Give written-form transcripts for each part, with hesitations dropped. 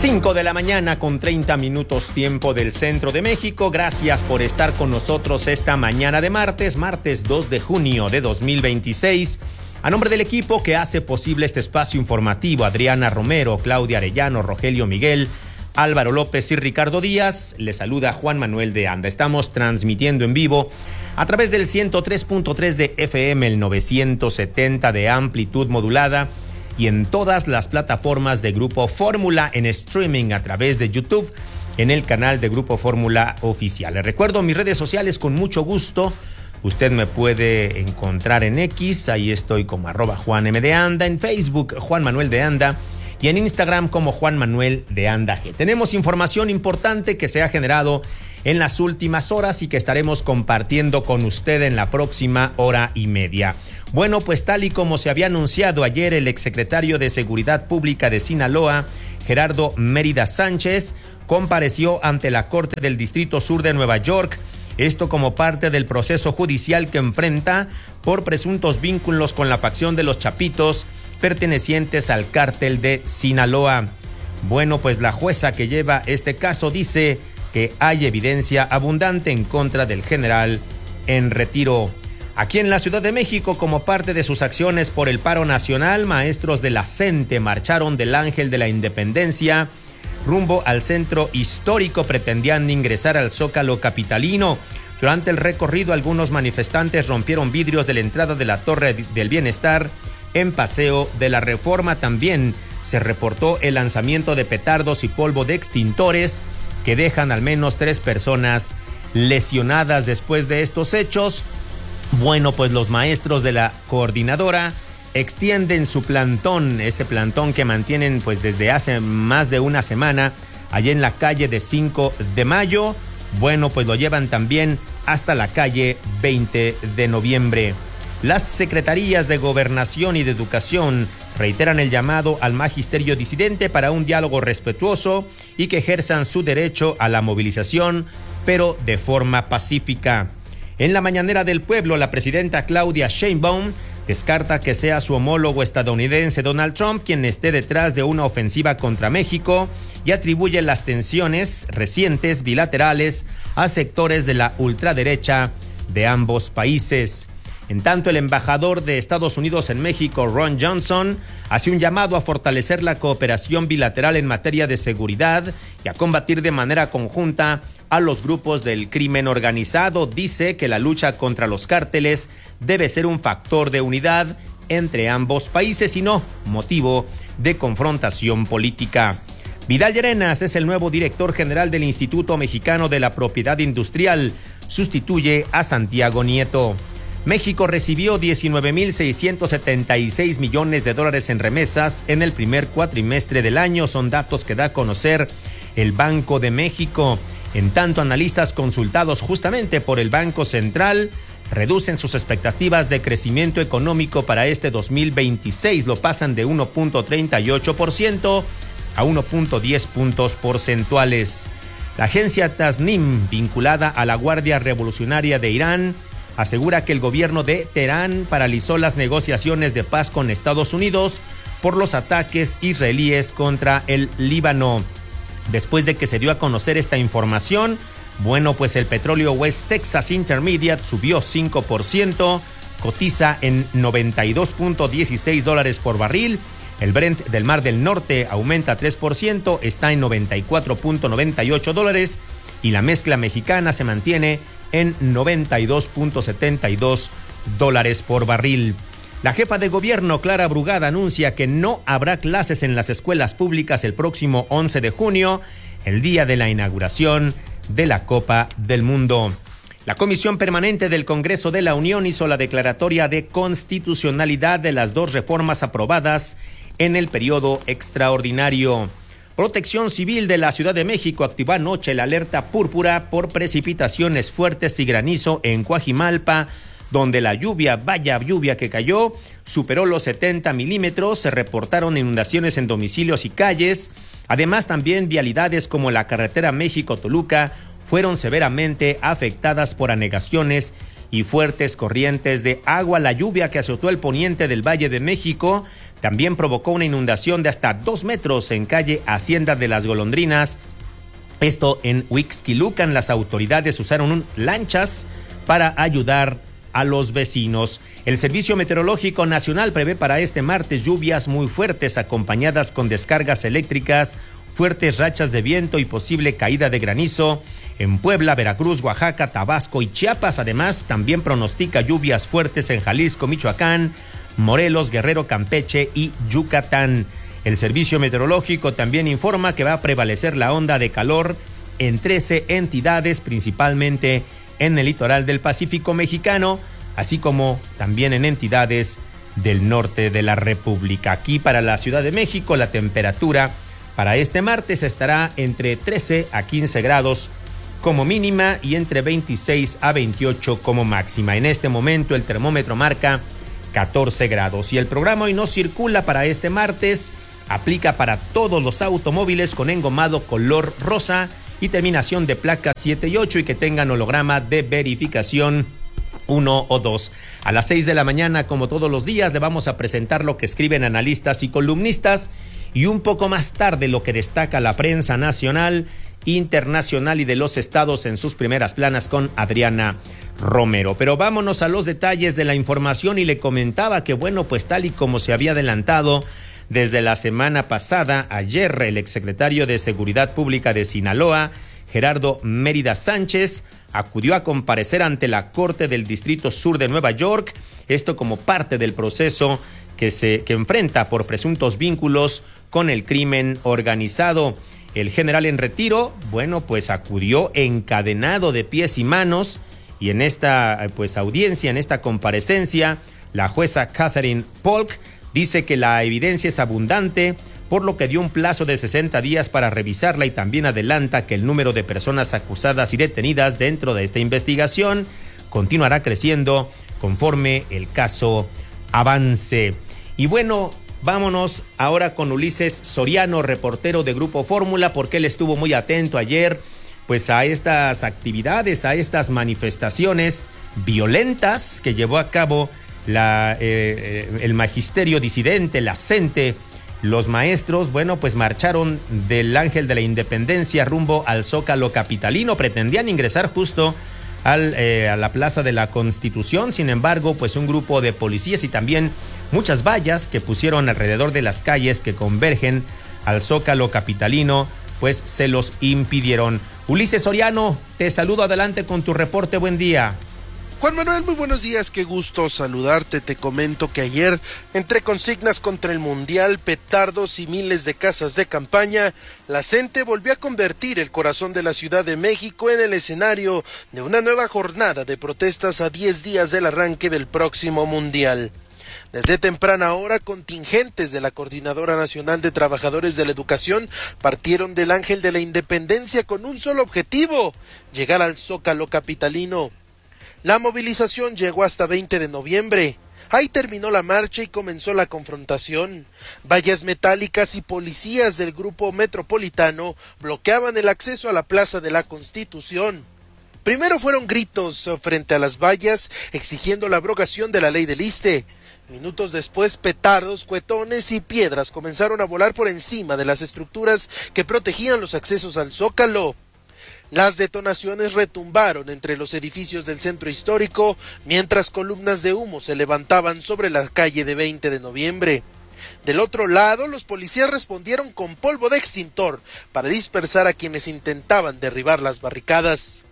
5 de la mañana con 30 minutos tiempo del centro de México. Gracias por estar con nosotros esta mañana de martes 2 de junio de 2026. A nombre del equipo que hace posible este espacio informativo, Adriana Romero, Claudia Arellano, Rogelio Miguel, Álvaro López y Ricardo Díaz, les saluda Juan Manuel de Anda. Estamos transmitiendo en vivo a través del 103.3 de FM, el 970 de amplitud modulada y en todas las plataformas de Grupo Fórmula en streaming a través de YouTube en el canal de Grupo Fórmula Oficial. Les recuerdo mis redes sociales con mucho gusto. Usted me puede encontrar en X, ahí estoy como @JuanM_de_Anda, en Facebook Juan Manuel de Anda y en Instagram como Juan Manuel de Anda G. Tenemos información importante que se ha generado en las últimas horas y que estaremos compartiendo con usted en la próxima hora y media. Bueno, pues tal y como se había anunciado ayer, el exsecretario de Seguridad Pública de Sinaloa, Gerardo Mérida Sánchez, compareció ante la Corte del Distrito Sur de Nueva York, esto como parte del proceso judicial que enfrenta por presuntos vínculos con la facción de los Chapitos pertenecientes al cártel de Sinaloa. Bueno, pues la jueza que lleva este caso dice que hay evidencia abundante en contra del general en retiro. Aquí en la Ciudad de México, como parte de sus acciones por el paro nacional, maestros de la CENTE marcharon del Ángel de la Independencia rumbo al centro histórico, pretendían ingresar al Zócalo capitalino. Durante el recorrido, algunos manifestantes rompieron vidrios de la entrada de la Torre del Bienestar en Paseo de la Reforma. También se reportó el lanzamiento de petardos y polvo de extintores que dejan al menos 3 personas lesionadas. Después de estos hechos, bueno, pues los maestros de la coordinadora extienden su plantón, ese plantón que mantienen pues desde hace más de una semana allá en la calle de 5 de mayo. Bueno, pues lo llevan también hasta la calle 20 de noviembre. Las secretarías de Gobernación y de Educación reiteran el llamado al magisterio disidente para un diálogo respetuoso y que ejerzan su derecho a la movilización, pero de forma pacífica. En la mañanera del pueblo, la presidenta Claudia Sheinbaum descarta que sea su homólogo estadounidense Donald Trump quien esté detrás de una ofensiva contra México y atribuye las tensiones recientes bilaterales a sectores de la ultraderecha de ambos países. En tanto, el embajador de Estados Unidos en México, Ron Johnson, hace un llamado a fortalecer la cooperación bilateral en materia de seguridad y a combatir de manera conjunta a los grupos del crimen organizado. Dice que la lucha contra los cárteles debe ser un factor de unidad entre ambos países y no motivo de confrontación política. Vidal Llerenas es el nuevo director general del Instituto Mexicano de la Propiedad Industrial. Sustituye a Santiago Nieto. México recibió 19.676 millones de dólares en remesas en el primer cuatrimestre del año. Son datos que da a conocer el Banco de México. En tanto, analistas consultados justamente por el Banco Central reducen sus expectativas de crecimiento económico para este 2026. Lo pasan de 1.38% a 1.10 puntos porcentuales. La agencia Tasnim, vinculada a la Guardia Revolucionaria de Irán, asegura que el gobierno de Teherán paralizó las negociaciones de paz con Estados Unidos por los ataques israelíes contra el Líbano. Después de que se dio a conocer esta información, bueno, pues el petróleo West Texas Intermediate subió 5%, cotiza en $92.16 por barril. El Brent del Mar del Norte aumenta 3%, está en $94.98 y la mezcla mexicana se mantiene en $92.72 por barril. La jefa de gobierno, Clara Brugada, anuncia que no habrá clases en las escuelas públicas el próximo 11 de junio, el día de la inauguración de la Copa del Mundo. La Comisión Permanente del Congreso de la Unión hizo la declaratoria de constitucionalidad de las 2 reformas aprobadas en el periodo extraordinario. Protección Civil de la Ciudad de México activó anoche la alerta púrpura por precipitaciones fuertes y granizo en Coajimalpa, donde la vaya lluvia que cayó, superó los 70 milímetros. Se reportaron inundaciones en domicilios y calles. Además, también vialidades como la carretera México-Toluca fueron severamente afectadas por anegaciones y fuertes corrientes de agua. La lluvia que azotó el poniente del Valle de México también provocó una inundación de hasta 2 metros en calle Hacienda de las Golondrinas. Esto en Huixquilucan. Las autoridades usaron lanchas para ayudar a los vecinos. El Servicio Meteorológico Nacional prevé para este martes lluvias muy fuertes acompañadas con descargas eléctricas, fuertes rachas de viento y posible caída de granizo en Puebla, Veracruz, Oaxaca, Tabasco y Chiapas. Además, también pronostica lluvias fuertes en Jalisco, Michoacán, Morelos, Guerrero, Campeche y Yucatán. El Servicio Meteorológico también informa que va a prevalecer la onda de calor en 13 entidades, principalmente en el litoral del Pacífico mexicano, así como también en entidades del norte de la República. Aquí para la Ciudad de México, la temperatura para este martes estará entre 13 a 15 grados como mínima y entre 26 a 28 como máxima. En este momento el termómetro marca 14 grados y el programa Hoy No Circula para este martes aplica para todos los automóviles con engomado color rosa y terminación de placas 7 y 8 y que tengan holograma de verificación 1 o 2. A las 6 de la mañana, como todos los días, le vamos a presentar lo que escriben analistas y columnistas y un poco más tarde lo que destaca la prensa nacional, internacional y de los estados en sus primeras planas con Adriana Romero. Pero vámonos a los detalles de la información y le comentaba que bueno, pues tal y como se había adelantado desde la semana pasada, ayer el exsecretario de Seguridad Pública de Sinaloa, Gerardo Mérida Sánchez, acudió a comparecer ante la Corte del Distrito Sur de Nueva York, esto como parte del proceso que enfrenta por presuntos vínculos con el crimen organizado. El general en retiro, bueno, pues acudió encadenado de pies y manos y en esta audiencia, en esta comparecencia, la jueza Catherine Polk dice que la evidencia es abundante, por lo que dio un plazo de 60 días para revisarla y también adelanta que el número de personas acusadas y detenidas dentro de esta investigación continuará creciendo conforme el caso avance. Y bueno, vámonos ahora con Ulises Soriano, reportero de Grupo Fórmula, porque él estuvo muy atento ayer pues a estas actividades, a estas manifestaciones violentas que llevó a cabo el magisterio disidente, la CENTE. Los maestros, bueno, pues marcharon del Ángel de la Independencia rumbo al Zócalo capitalino, pretendían ingresar justo a la Plaza de la Constitución. Sin embargo, pues un grupo de policías y también muchas vallas que pusieron alrededor de las calles que convergen al Zócalo capitalino, pues se los impidieron. Ulises Soriano, te saludo, adelante con tu reporte, buen día. Juan Manuel, muy buenos días, qué gusto saludarte. Te comento que ayer, entre consignas contra el Mundial, petardos y miles de casas de campaña, la CENTE volvió a convertir el corazón de la Ciudad de México en el escenario de una nueva jornada de protestas a 10 días del arranque del próximo Mundial. Desde temprana hora, contingentes de la Coordinadora Nacional de Trabajadores de la Educación partieron del Ángel de la Independencia con un solo objetivo: llegar al Zócalo capitalino. La movilización llegó hasta 20 de noviembre. Ahí terminó la marcha y comenzó la confrontación. Vallas metálicas y policías del grupo metropolitano bloqueaban el acceso a la Plaza de la Constitución. Primero fueron gritos frente a las vallas exigiendo la abrogación de la ley del ISSSTE. Minutos después, petardos, cuetones y piedras comenzaron a volar por encima de las estructuras que protegían los accesos al Zócalo. Las detonaciones retumbaron entre los edificios del centro histórico, mientras columnas de humo se levantaban sobre la calle de 20 de noviembre. Del otro lado, los policías respondieron con polvo de extintor para dispersar a quienes intentaban derribar las barricadas.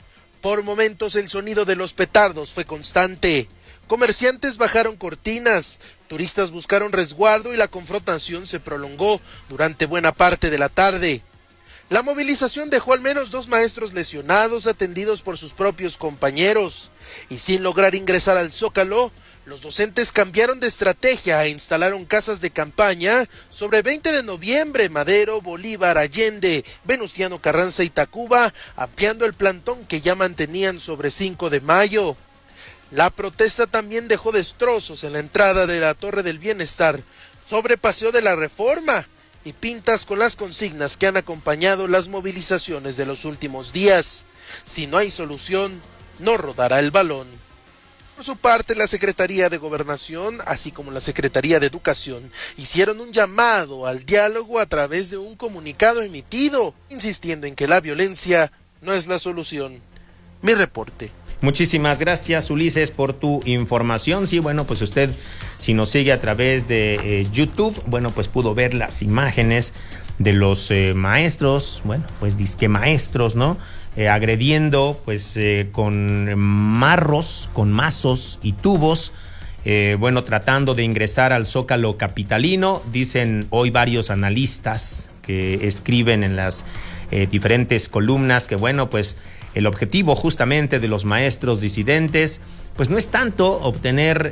Por momentos el sonido de los petardos fue constante. Comerciantes bajaron cortinas, turistas buscaron resguardo y la confrontación se prolongó durante buena parte de la tarde. La movilización dejó al menos 2 maestros lesionados atendidos por sus propios compañeros, y sin lograr ingresar al Zócalo, los docentes cambiaron de estrategia e instalaron casas de campaña sobre 20 de noviembre, Madero, Bolívar, Allende, Venustiano Carranza y Tacuba, ampliando el plantón que ya mantenían sobre 5 de mayo. La protesta también dejó destrozos en la entrada de la Torre del Bienestar, sobre Paseo de la Reforma, y pintas con las consignas que han acompañado las movilizaciones de los últimos días. Si no hay solución, no rodará el balón. Por su parte, la Secretaría de Gobernación, así como la Secretaría de Educación, hicieron un llamado al diálogo a través de un comunicado emitido, insistiendo en que la violencia no es la solución. Mi reporte. Muchísimas gracias, Ulises, por tu información. Sí, bueno, pues usted, si nos sigue a través de YouTube, bueno, pues pudo ver las imágenes de los maestros, bueno, pues disque maestros, ¿no? Agrediendo, pues, con marros, con mazos y tubos, bueno, tratando de ingresar al Zócalo capitalino. Dicen hoy varios analistas que escriben en las diferentes columnas que, bueno, pues el objetivo justamente de los maestros disidentes, pues no es tanto obtener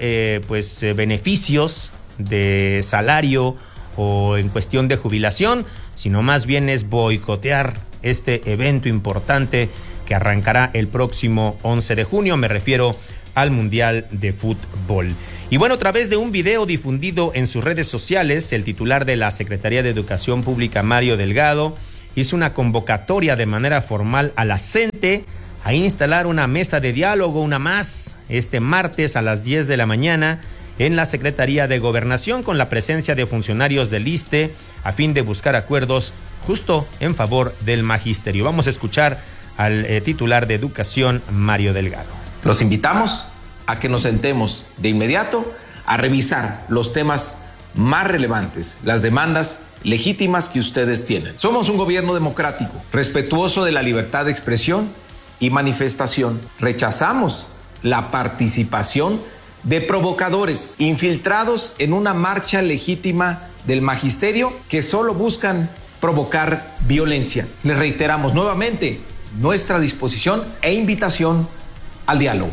beneficios de salario o en cuestión de jubilación, sino más bien es boicotear este evento importante que arrancará el próximo 11 de junio, me refiero al Mundial de Fútbol. Y bueno, a través de un video difundido en sus redes sociales, el titular de la Secretaría de Educación Pública, Mario Delgado, hizo una convocatoria de manera formal a la CENTE a instalar una mesa de diálogo, una más, este martes a las 10 de la mañana en la Secretaría de Gobernación, con la presencia de funcionarios del ISSSTE a fin de buscar acuerdos justo en favor del magisterio. Vamos a escuchar al titular de Educación, Mario Delgado. Los invitamos a que nos sentemos de inmediato a revisar los temas más relevantes, las demandas legítimas que ustedes tienen. Somos un gobierno democrático, respetuoso de la libertad de expresión y manifestación. Rechazamos la participación de provocadores infiltrados en una marcha legítima del magisterio que solo buscan provocar violencia. Les reiteramos nuevamente nuestra disposición e invitación al diálogo.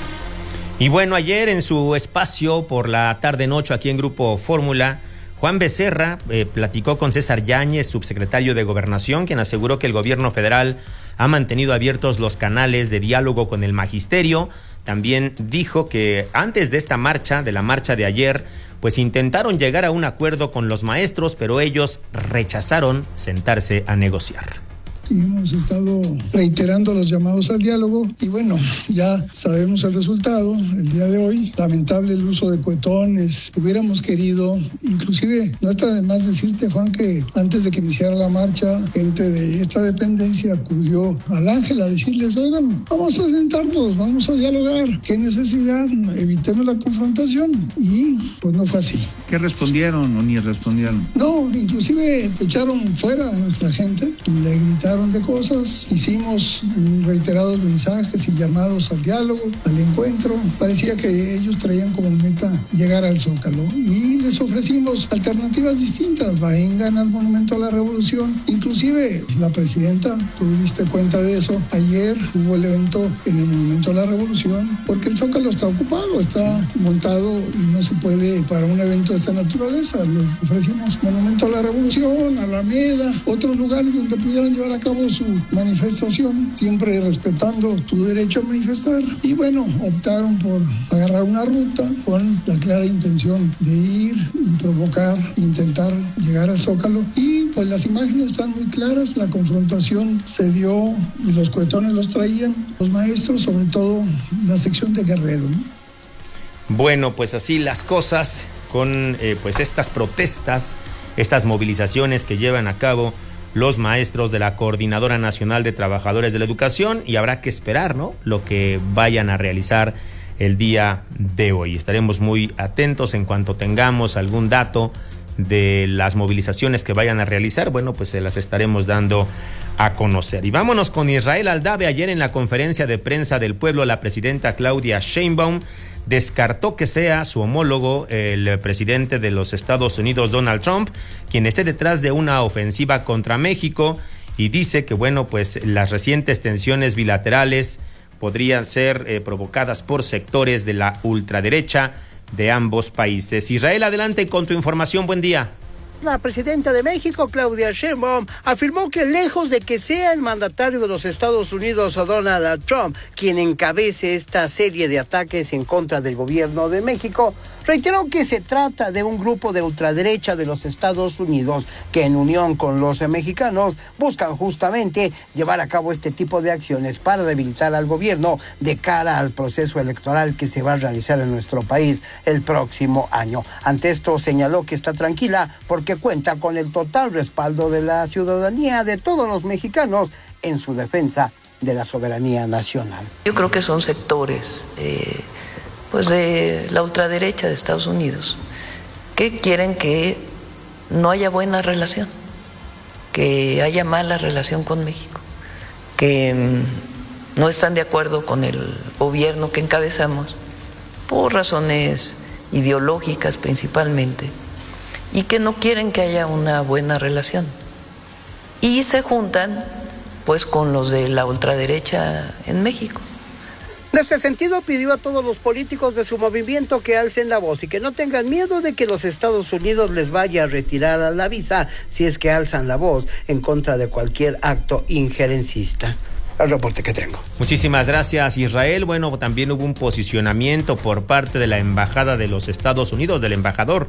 Y bueno, ayer en su espacio por la tarde-noche aquí en Grupo Fórmula, Juan Becerra platicó con César Yáñez, subsecretario de Gobernación, quien aseguró que el gobierno federal ha mantenido abiertos los canales de diálogo con el magisterio. También dijo que antes de esta marcha, de la marcha de ayer, pues intentaron llegar a un acuerdo con los maestros, pero ellos rechazaron sentarse a negociar. Y hemos estado reiterando los llamados al diálogo y bueno, ya sabemos el resultado el día de hoy. Lamentable el uso de cohetones. Hubiéramos querido, inclusive no está de más decirte, Juan, que antes de que iniciara la marcha, gente de esta dependencia acudió al Ángel a decirles: oigan, vamos a sentarnos, vamos a dialogar, qué necesidad, evitemos la confrontación. Y pues no fue así. ¿Qué respondieron o ni respondieron? No, inclusive echaron fuera a nuestra gente, le gritaron de cosas, hicimos reiterados mensajes y llamados al diálogo, al encuentro. Parecía que ellos traían como meta llegar al Zócalo y les ofrecimos alternativas distintas. Vengan al Monumento a la Revolución. Inclusive la presidenta, tú diste cuenta de eso, ayer hubo el evento en el Monumento a la Revolución porque el Zócalo está ocupado, está montado y no se puede para un evento de esta naturaleza. Les ofrecimos Monumento a la Revolución, Alameda, otros lugares donde pudieran llevar a cabo su manifestación, siempre respetando tu derecho a manifestar. Y bueno, optaron por agarrar una ruta con la clara intención de ir y provocar, intentar llegar al Zócalo. Y pues las imágenes están muy claras, la confrontación se dio y los cohetones los traían los maestros, sobre todo la sección de Guerrero, ¿no? Bueno, pues así las cosas con pues estas protestas, estas movilizaciones que llevan a cabo los maestros de la Coordinadora Nacional de Trabajadores de la Educación, y habrá que esperar, ¿no?, lo que vayan a realizar el día de hoy. Estaremos muy atentos en cuanto tengamos algún dato de las movilizaciones que vayan a realizar. Bueno, pues se las estaremos dando a conocer. Y vámonos con Israel Aldave. Ayer en la conferencia de prensa del pueblo, la presidenta Claudia Sheinbaum descartó que sea su homólogo, el presidente de los Estados Unidos, Donald Trump, quien esté detrás de una ofensiva contra México, y dice que, bueno, pues las recientes tensiones bilaterales podrían ser provocadas por sectores de la ultraderecha de ambos países. Israel, adelante con tu información. Buen día. La presidenta de México, Claudia Sheinbaum, afirmó que lejos de que sea el mandatario de los Estados Unidos, Donald Trump, quien encabece esta serie de ataques en contra del gobierno de México, reiteró que se trata de un grupo de ultraderecha de los Estados Unidos que en unión con los mexicanos buscan justamente llevar a cabo este tipo de acciones para debilitar al gobierno de cara al proceso electoral que se va a realizar en nuestro país el próximo año. Ante esto señaló que está tranquila porque cuenta con el total respaldo de la ciudadanía, de todos los mexicanos, en su defensa de la soberanía nacional. Yo creo que son sectores de la ultraderecha de Estados Unidos que quieren que no haya buena relación, que haya mala relación con México, que no están de acuerdo con el gobierno que encabezamos por razones ideológicas principalmente, y que no quieren que haya una buena relación. Y se juntan pues con los de la ultraderecha en México. En este sentido, pidió a todos los políticos de su movimiento que alcen la voz y que no tengan miedo de que los Estados Unidos les vaya a retirar la visa si es que alzan la voz en contra de cualquier acto injerencista. El reporte que tengo. Muchísimas gracias, Israel. Bueno, también hubo un posicionamiento por parte de la Embajada de los Estados Unidos, del embajador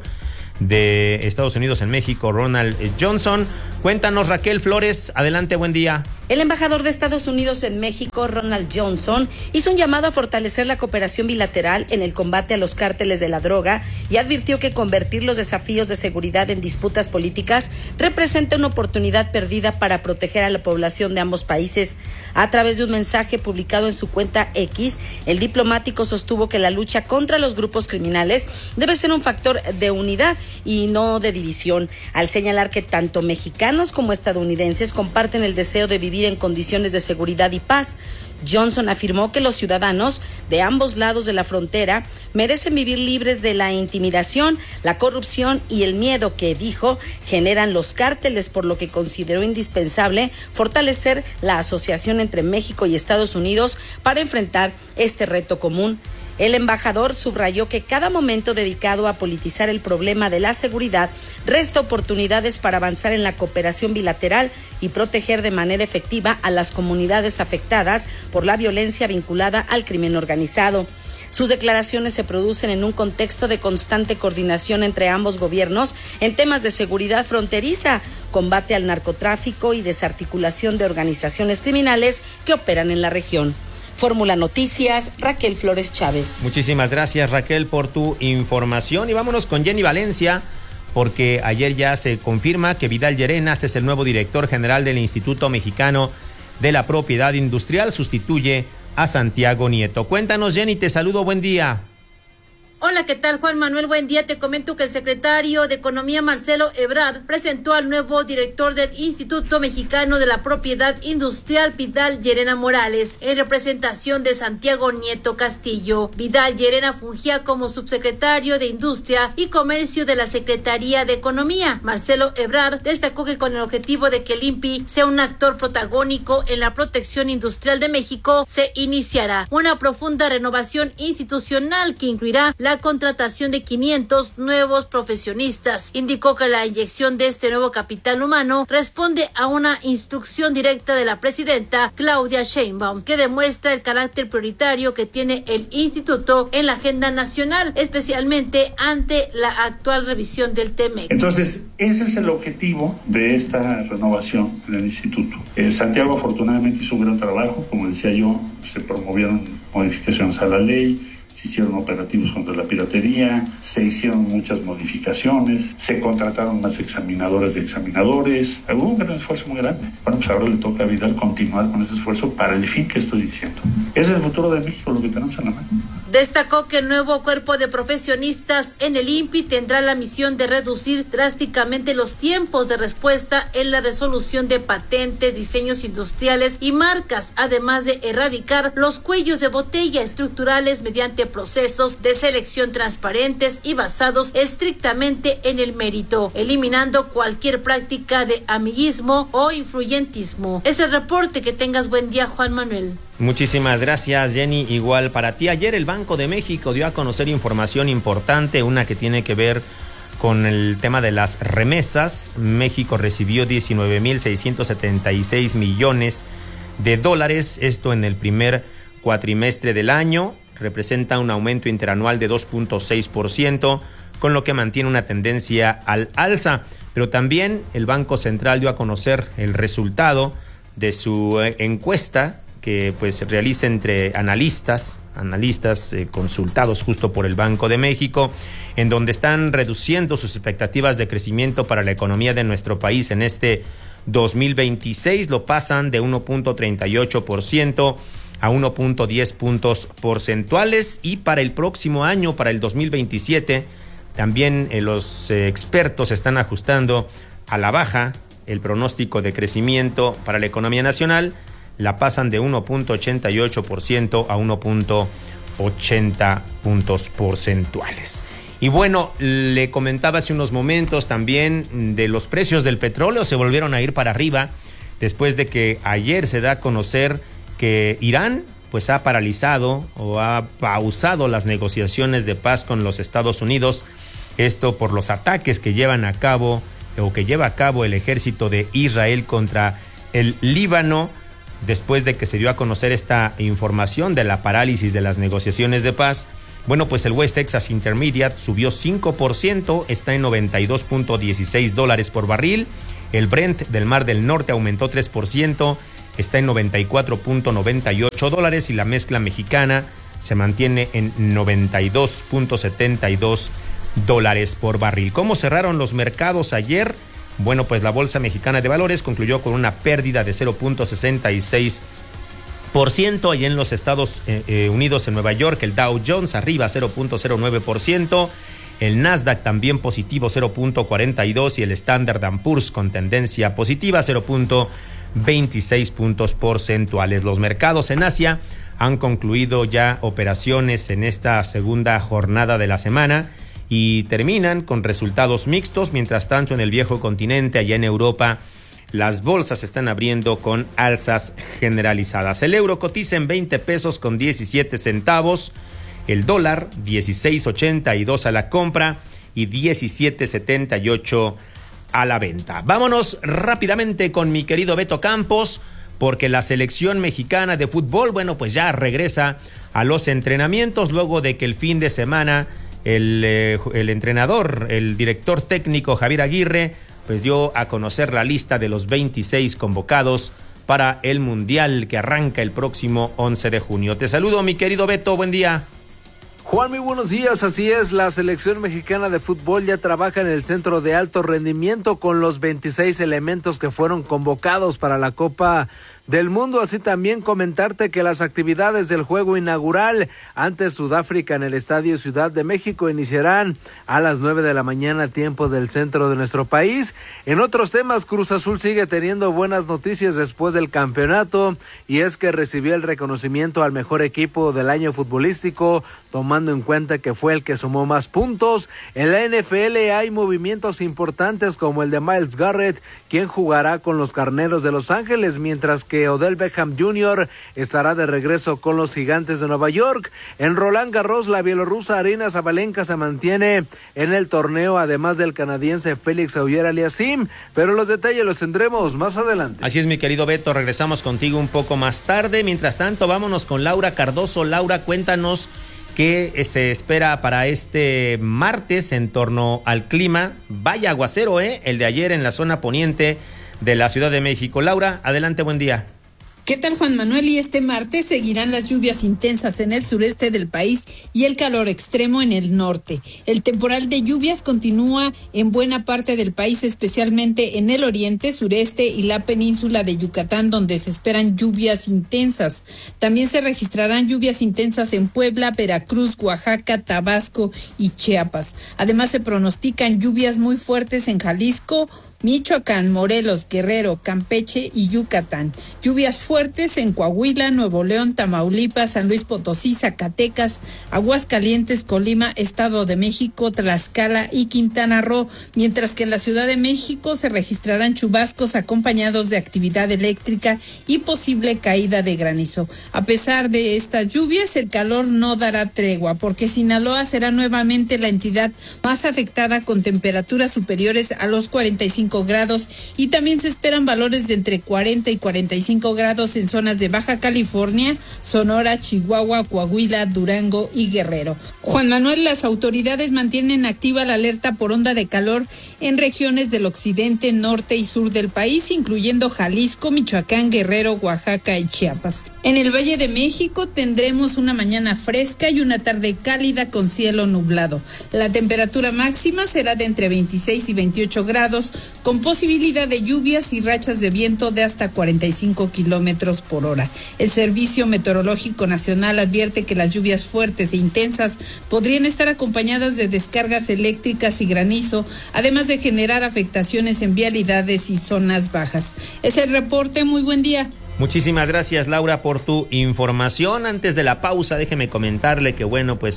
de Estados Unidos en México, Ronald Johnson. Cuéntanos, Raquel Flores. Adelante, buen día. El embajador de Estados Unidos en México, Ronald Johnson, hizo un llamado a fortalecer la cooperación bilateral en el combate a los cárteles de la droga y advirtió que convertir los desafíos de seguridad en disputas políticas representa una oportunidad perdida para proteger a la población de ambos países. A través de un mensaje publicado en su cuenta X, el diplomático sostuvo que la lucha contra los grupos criminales debe ser un factor de unidad y no de división, al señalar que tanto mexicanos como estadounidenses comparten el deseo de vivir en condiciones de seguridad y paz. Johnson afirmó que los ciudadanos de ambos lados de la frontera merecen vivir libres de la intimidación, la corrupción y el miedo que, dijo, generan los cárteles, por lo que consideró indispensable fortalecer la asociación entre México y Estados Unidos para enfrentar este reto común. El embajador subrayó que cada momento dedicado a politizar el problema de la seguridad resta oportunidades para avanzar en la cooperación bilateral y proteger de manera efectiva a las comunidades afectadas por la violencia vinculada al crimen organizado. Sus declaraciones se producen en un contexto de constante coordinación entre ambos gobiernos en temas de seguridad fronteriza, combate al narcotráfico y desarticulación de organizaciones criminales que operan en la región. Fórmula Noticias, Raquel Flores Chávez. Muchísimas gracias, Raquel, por tu información. Y vámonos con Jenny Valencia, porque ayer ya se confirma que Vidal Llerenas es el nuevo director general del Instituto Mexicano de la Propiedad Industrial. Sustituye a Santiago Nieto. Cuéntanos, Jenny, te saludo, buen día. Hola, ¿qué tal, Juan Manuel? Buen día. Te comento que el secretario de Economía, Marcelo Ebrard, presentó al nuevo director del Instituto Mexicano de la Propiedad Industrial, Vidal Llerena Morales, en representación de Santiago Nieto Castillo. Vidal Llerena fungía como subsecretario de Industria y Comercio de la Secretaría de Economía. Marcelo Ebrard destacó que con el objetivo de que el INPI sea un actor protagónico en la protección industrial de México, se iniciará una profunda renovación institucional que incluirá la contratación de 500 nuevos profesionistas. Indicó que la inyección de este nuevo capital humano responde a una instrucción directa de la presidenta Claudia Sheinbaum, que demuestra el carácter prioritario que tiene el instituto en la agenda nacional, especialmente ante la actual revisión del TEMEC. Entonces, ese es el objetivo de esta renovación del instituto. Santiago afortunadamente hizo un gran trabajo, como decía yo, se promovieron modificaciones a la ley, se hicieron operativos contra la piratería, se hicieron muchas modificaciones, se contrataron más examinadores y examinadores. Hubo un gran esfuerzo muy grande. Bueno, pues ahora le toca a Vidal continuar con ese esfuerzo para el fin que estoy diciendo. Es el futuro de México lo que tenemos en la mano. Destacó que el nuevo cuerpo de profesionistas en el INPI tendrá la misión de reducir drásticamente los tiempos de respuesta en la resolución de patentes, diseños industriales y marcas, además de erradicar los cuellos de botella estructurales mediante procesos de selección transparentes y basados estrictamente en el mérito, eliminando cualquier práctica de amiguismo o influyentismo. Es el reporte. Que tengas buen día, Juan Manuel. Muchísimas gracias, Jenny. Igual para ti. Ayer el Banco de México dio a conocer información importante, una que tiene que ver con el tema de las remesas. México recibió 19,676 millones de dólares, esto en el primer cuatrimestre del año, representa un aumento interanual de 2.6%, con lo que mantiene una tendencia al alza. Pero también el Banco Central dio a conocer el resultado de su encuesta que pues realiza entre analistas consultados justo por el Banco de México, en donde están reduciendo sus expectativas de crecimiento para la economía de nuestro país en este 2026, lo pasan de 1.38% a 1.10 puntos porcentuales, y para el próximo año, para el 2027, también los expertos están ajustando a la baja el pronóstico de crecimiento para la economía nacional, la pasan de 1.88% a 1.80 puntos porcentuales. Y bueno, le comentaba hace unos momentos también de los precios del petróleo, se volvieron a ir para arriba después de que ayer se da a conocer que Irán pues ha paralizado o ha pausado las negociaciones de paz con los Estados Unidos, esto por los ataques que lleva a cabo el ejército de Israel contra el Líbano. Después de que se dio a conocer esta información de la parálisis de las negociaciones de paz, bueno, pues el West Texas Intermediate subió 5%, está en $92.16 por barril. El Brent del Mar del Norte aumentó 3%, está en $94.98, y la mezcla mexicana se mantiene en $92.72 por barril. ¿Cómo cerraron los mercados ayer? Bueno, pues la Bolsa Mexicana de Valores concluyó con una pérdida de 0.66%. Allí en los Estados Unidos, en Nueva York, el Dow Jones arriba 0.09%. El Nasdaq también positivo 0.42%, y el Standard & Poor's con tendencia positiva 0.26 puntos porcentuales. Los mercados en Asia han concluido ya operaciones en esta segunda jornada de la semana y terminan con resultados mixtos. Mientras tanto, en el viejo continente, allá en Europa, las bolsas están abriendo con alzas generalizadas. El euro cotiza en 20 pesos con 17 centavos, el dólar 16.82 a la compra y 17.78 a la venta. Vámonos rápidamente con mi querido Beto Campos, porque la selección mexicana de fútbol, bueno, pues ya regresa a los entrenamientos luego de que el fin de semana el entrenador, el director técnico Javier Aguirre, pues dio a conocer la lista de los 26 convocados para el Mundial que arranca el próximo 11 de junio. Te saludo, mi querido Beto, buen día. Juan, muy buenos días. Así es, la selección mexicana de fútbol ya trabaja en el centro de alto rendimiento con los 26 elementos que fueron convocados para la Copa del Mundo. Así también comentarte que las actividades del juego inaugural ante Sudáfrica en el Estadio Ciudad de México iniciarán a las 9 de la mañana, tiempo del centro de nuestro país. En otros temas, Cruz Azul sigue teniendo buenas noticias después del campeonato, y es que recibió el reconocimiento al mejor equipo del año futbolístico, tomando en cuenta que fue el que sumó más puntos. En la NFL hay movimientos importantes como el de Myles Garrett, quien jugará con los Carneros de Los Ángeles, mientras que Odell Beckham Jr. estará de regreso con los Gigantes de Nueva York. En Roland Garros, la bielorrusa Aryna Sabalenka se mantiene en el torneo, además del canadiense Félix Auger-Aliassime, pero los detalles los tendremos más adelante. Así es, mi querido Beto, regresamos contigo un poco más tarde. Mientras tanto, vámonos con Laura Cardoso. Laura, cuéntanos qué se espera para este martes en torno al clima. Vaya aguacero, el de ayer en la zona poniente de la Ciudad de México. Laura, adelante, buen día. ¿Qué tal, Juan Manuel? Y este martes seguirán las lluvias intensas en el sureste del país y el calor extremo en el norte. El temporal de lluvias continúa en buena parte del país, especialmente en el oriente, sureste y la península de Yucatán, donde se esperan lluvias intensas. También se registrarán lluvias intensas en Puebla, Veracruz, Oaxaca, Tabasco y Chiapas. Además, se pronostican lluvias muy fuertes en Jalisco, Michoacán, Morelos, Guerrero, Campeche y Yucatán. Lluvias fuertes en Coahuila, Nuevo León, Tamaulipas, San Luis Potosí, Zacatecas, Aguascalientes, Colima, Estado de México, Tlaxcala y Quintana Roo, mientras que en la Ciudad de México se registrarán chubascos acompañados de actividad eléctrica y posible caída de granizo. A pesar de estas lluvias, el calor no dará tregua, porque Sinaloa será nuevamente la entidad más afectada con temperaturas superiores a los 45 grados y también se esperan valores de entre 40 y 45 grados en zonas de Baja California, Sonora, Chihuahua, Coahuila, Durango y Guerrero. Juan Manuel, las autoridades mantienen activa la alerta por onda de calor en regiones del occidente, norte y sur del país, incluyendo Jalisco, Michoacán, Guerrero, Oaxaca y Chiapas. En el Valle de México tendremos una mañana fresca y una tarde cálida con cielo nublado. La temperatura máxima será de entre 26 y 28 grados, con posibilidad de lluvias y rachas de viento de hasta 45 kilómetros por hora. El Servicio Meteorológico Nacional advierte que las lluvias fuertes e intensas podrían estar acompañadas de descargas eléctricas y granizo, además de generar afectaciones en vialidades y zonas bajas. Es el reporte. Muy buen día. Muchísimas gracias, Laura, por tu información. Antes de la pausa, déjeme comentarle que,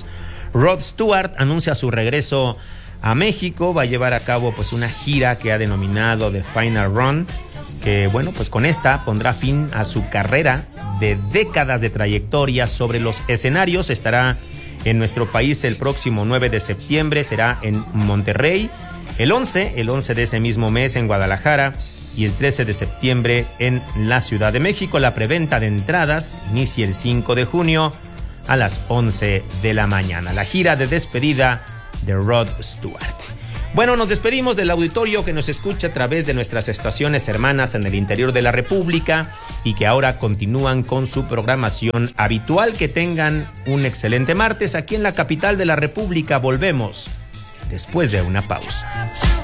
Rod Stewart anuncia su regreso a México. Va a llevar a cabo, una gira que ha denominado The Final Run, que, con esta pondrá fin a su carrera de décadas de trayectoria sobre los escenarios. Estará en nuestro país el próximo 9 de septiembre, será en Monterrey, el 11 de ese mismo mes en Guadalajara y el 13 de septiembre en la Ciudad de México. La preventa de entradas inicia el 5 de junio a las 11 de la mañana. La gira de despedida de Rod Stewart. Nos despedimos del auditorio que nos escucha a través de nuestras estaciones hermanas en el interior de la República y que ahora continúan con su programación habitual. Que tengan un excelente martes. Aquí en la capital de la República volvemos después de una pausa.